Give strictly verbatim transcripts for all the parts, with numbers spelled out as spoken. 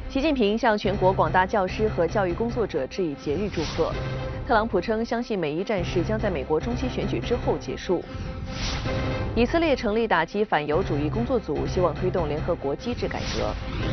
习近平向全国广大教师和教育工作者致以节日祝贺。特朗普称，相信美伊战事将在美国中期选举之后结束。以色列成立打击反犹主义工作组，希望推动联合国机制改革。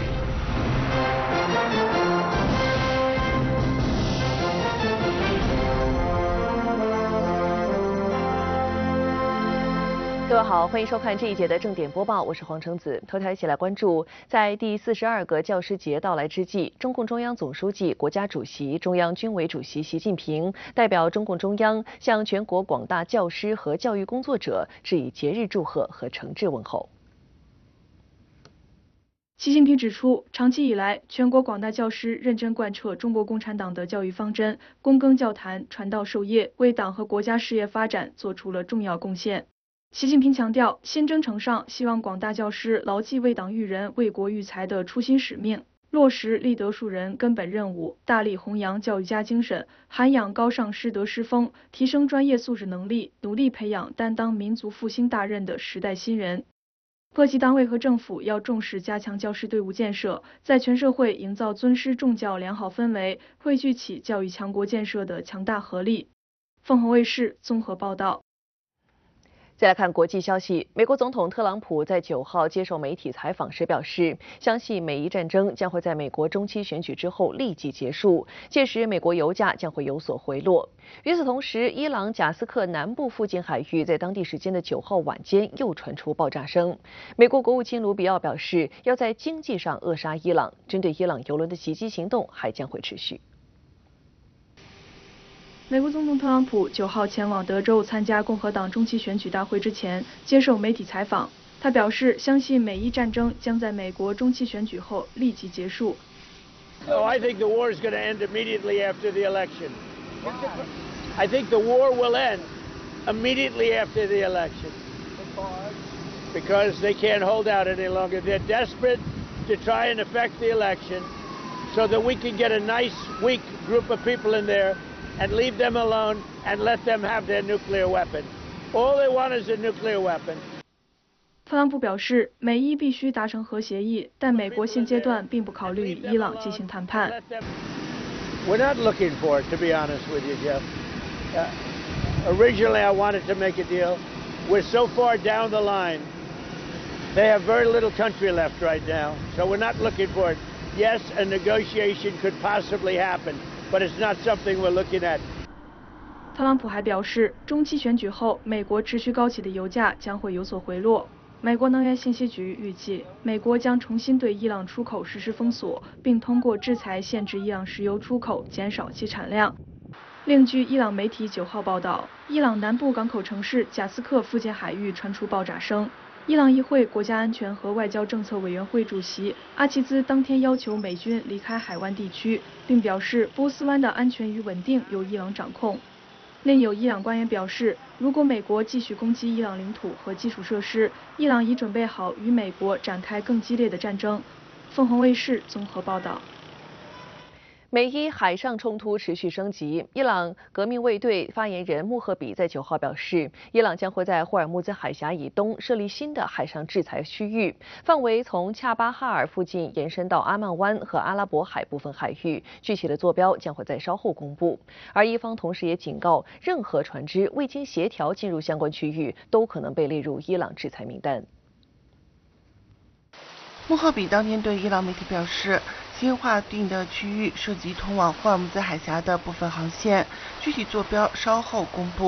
各位好，欢迎收看这一节的正点播报，我是黄橙子。头条一起来关注，在第四十二个教师节到来之际，中共中央总书记、国家主席、中央军委主席习近平代表中共中央向全国广大教师和教育工作者致以节日祝贺和诚挚问候。 习近平指出，长期以来，全国广大教师认真贯彻中国共产党的教育方针，躬耕教坛，传道授业，为党和国家事业发展做出了重要贡献。习近平强调，新征程上，希望广大教师牢记为党育人、为国育才的初心使命，落实立德树人根本任务，大力弘扬教育家精神，涵养高尚师德师风，提升专业素质能力，努力培养担当民族复兴大任的时代新人。各级单位和政府要重视加强教师队伍建设，在全社会营造尊师重教良好氛围，汇聚起教育强国建设的强大合力。凤凰卫视综合报道。 再来看国际消息，美国总统特朗普在九号接受媒体采访时表示，相信美伊战争将会在美国中期选举之后立即结束，届时美国油价将会有所回落。与此同时，伊朗贾斯克南部附近海域在当地时间的九号晚间又传出爆炸声。美国国务卿卢比奥表示，要在经济上扼杀伊朗，针对伊朗油轮的袭击行动还将会持续。 美国总统特朗普九号前往德州参加共和党中期选举大会之前，接受媒体采访。他表示，相信美伊战争将在美国中期选举后立即结束。 Oh, I think the war is going to end immediately after the election. I think the war will end immediately after the election because they can't hold out any longer. They're desperate to try and affect the election so that we can get a nice, weak group of people in there.And leave them alone and let them have their nuclear weapon. All they want is a nuclear weapon. 特朗普表示，美伊必须达成核协议，但美国现阶段并不考虑与伊朗进行谈判。 We're not looking for it, to be honest with you, Jeff. Uh, originally, I wanted to make a deal. We're so far down the line. They have very little country left right now, so we're not looking for it. Yes, a negotiation could possibly happen.But it's not something we're looking at. 特朗普还表示，中期选举后，美国持续高企的油价将会有所回落。美国能源信息局预计，美国将重新对伊朗出口实施封锁，并通过制裁限制伊朗石油出口，减少其产量。另据伊朗媒体九号报道，伊朗南部港口城市贾斯克附近海域传出爆炸声。伊朗议会国家安全和外交政策委员会主席阿齐兹当天要求美军离开海湾地区，并表示波斯湾的安全与稳定由伊朗掌控。另有伊朗官员表示，如果美国继续攻击伊朗领土和基础设施，伊朗已准备好与美国展开更激烈的战争。凤凰卫视综合报道。 美伊海上冲突持续升级。伊朗革命卫队发言人穆赫比在九号表示，伊朗将会在霍尔木兹海峡以东设立新的海上制裁区域，范围从恰巴哈尔附近延伸到阿曼湾和阿拉伯海部分海域。具体的坐标将会在稍后公布。而伊方同时也警告，任何船只未经协调进入相关区域，都可能被列入伊朗制裁名单。 穆赫比当天对伊朗媒体表示，新划定的区域涉及通往霍尔木兹海峡的部分航线，具体坐标稍后公布。